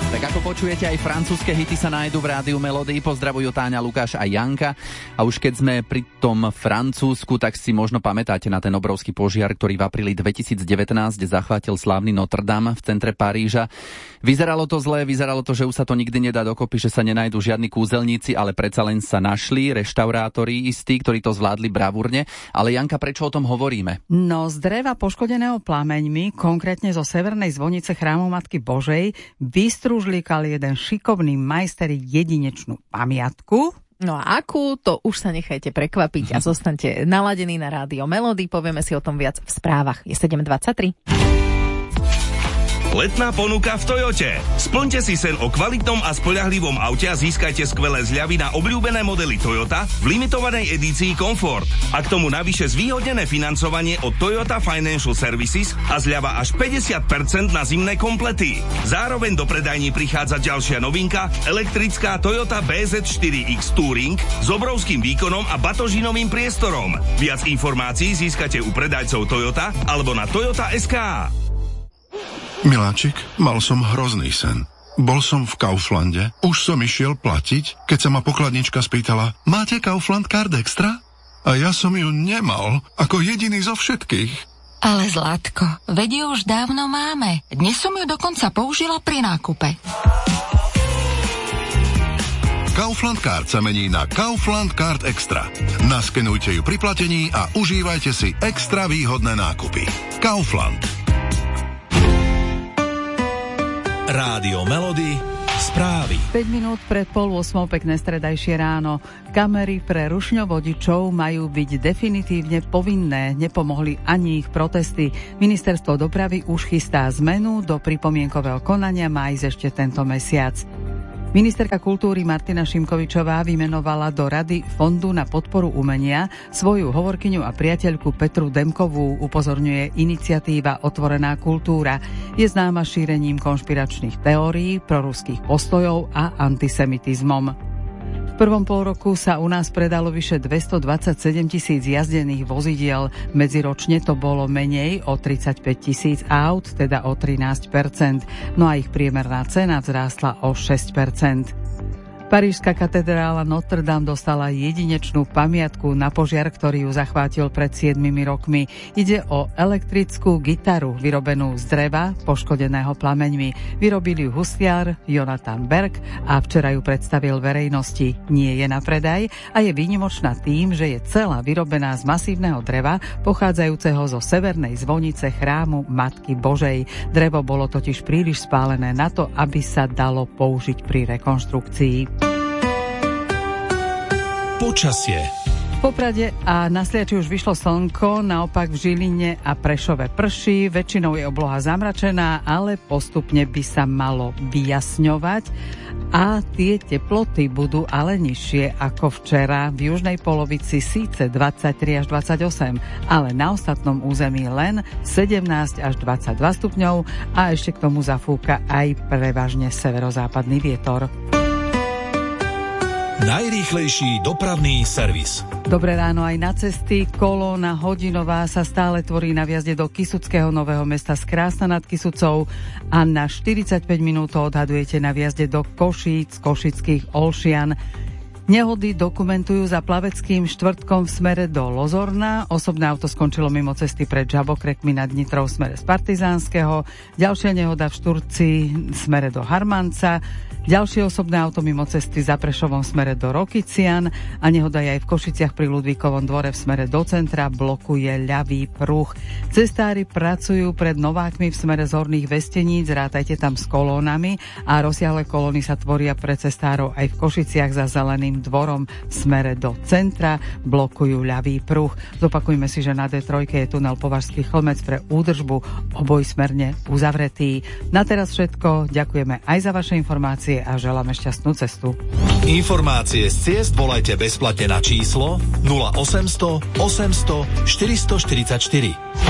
Tak ako počujete, aj francúzske hity sa nájdu v Rádiu Melody. Pozdravujú Táňa, Lukáš a Janka. A už keď sme pri tom Francúzsku, tak si možno pamätáte na ten obrovský požiar, ktorý v apríli 2019 zachvátil slávny Notre Dame v centre Paríža. Vyzeralo to zle, vyzeralo to, že už sa to nikdy nedá dokopy, že sa nenajdú žiadni kúzelníci, ale predsa len sa našli reštaurátori istí, ktorí to zvládli bravúrne. Ale Janka, prečo o tom hovoríme? No, z dreva poškodeného plameňmi, konkrétne zo severnej zvonice chrámu Matky Božej, vystrúžlikal jeden šikovný majster jedinečnú pamiatku. No a akú, to už sa nechajte prekvapiť a zostaňte naladení na Rádio Melody. Povieme si o tom viac v správach. Je 7:23. Letná ponuka v Toyote. Splňte si sen o kvalitnom a spoľahlivom aute a získajte skvelé zľavy na obľúbené modely Toyota v limitovanej edícii Comfort. A k tomu navyše zvýhodnené financovanie od Toyota Financial Services a zľava až 50% na zimné komplety. Zároveň do predajní prichádza ďalšia novinka, elektrická Toyota BZ4X Touring s obrovským výkonom a batožinovým priestorom. Viac informácií získate u predajcov Toyota alebo na Toyota.sk. Miláčik, mal som hrozný sen. Bol som v Kauflande, už som išiel platiť, keď sa ma pokladnička spýtala: máte Kaufland Card Extra? A ja som ju nemal, ako jediný zo všetkých. Ale Zlatko, veď ju už dávno máme. Dnes som ju dokonca použila pri nákupe. Kaufland Card sa mení na Kaufland Card Extra. Naskenujte ju pri platení a užívajte si extra výhodné nákupy. Kaufland. Rádio Melody, správy. 5 minút pred 7:30, pekné stredajšie ráno. Kamery pre rušňovodičov majú byť definitívne povinné. Nepomohli ani ich protesty. Ministerstvo dopravy už chystá zmenu. Do pripomienkového konania má ísť ešte tento mesiac. Ministerka kultúry Martina Šimkovičová vymenovala do Rady Fondu na podporu umenia svoju hovorkyňu a priateľku Petru Demkovú, upozorňuje iniciatíva Otvorená kultúra. Je známa šírením konšpiračných teórií, proruských postojov a antisemitizmom. V prvom polroku sa u nás predalo vyše 227 000 jazdených vozidiel. Medziročne to bolo menej o 35 000 aut, teda o 13%. No a ich priemerná cena vzrástla o 6%. Parížska katedrála Notre Dame dostala jedinečnú pamiatku na požiar, ktorý ju zachvátil pred 7 rokmi. Ide o elektrickú gitaru vyrobenú z dreva, poškodeného plameňmi. Vyrobili ju husliar Jonathan Berg a včera ju predstavil verejnosti. Nie je na predaj a je výnimočná tým, že je celá vyrobená z masívneho dreva, pochádzajúceho zo severnej zvonice chrámu Matky Božej. Drevo bolo totiž príliš spálené na to, aby sa dalo použiť pri rekonštrukcii. Počasie. V Poprade a na Sliači už vyšlo slnko, naopak v Žiline a Prešove prší, väčšinou je obloha zamračená, ale postupne by sa malo vyjasňovať a tie teploty budú ale nižšie ako včera. V južnej polovici síce 23 až 28, ale na ostatnom území len 17 až 22 stupňov a ešte k tomu zafúka aj prevažne severozápadný vietor. Najrýchlejší dopravný servis. Dobré ráno aj na cesty. Kolóna hodinová sa stále tvorí na vjazde do Kysuckého Nového Mesta z Krásna nad Kysucou a na 45 minút odhadujete na vjazde do Košíc, Košických Olšian. Nehody dokumentujú za Plaveckým štvrtkom v smere do Lozorna. Osobné auto skončilo mimo cesty pred Žabokrekmi nad Nitrou v smere z Partizánskeho. Ďalšia nehoda v Šturci v smere do Harmanca. Ďalšie osobné auto mimo cesty za Prešovom v smere do Rokycian a nehoda je aj v Košiciach pri Ludvíkovom dvore v smere do centra, blokuje ľavý pruh. Cestári pracujú pred Novákmi v smere z Horných Vesteníc, rátajte tam s kolónami a rozsiahle kolóny sa tvoria pre cestárov aj v Košiciach za Zeleným dvorom v smere do centra, blokujú ľavý pruh. Zopakujme si, že na D3 je tunel Považský Chlmec pre údržbu obojsmerne uzavretý. Na teraz všetko, ďakujeme aj za vaše informácie a želáme šťastnú cestu. Informácie z ciest volajte bezplatne na číslo 0800 800 444.